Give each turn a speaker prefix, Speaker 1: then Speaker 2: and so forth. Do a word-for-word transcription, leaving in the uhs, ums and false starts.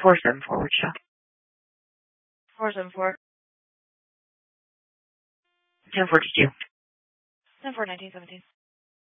Speaker 1: four seven four, which shop?
Speaker 2: four seven four.
Speaker 1: ten forty-two.
Speaker 2: ten four nineteen seventeen.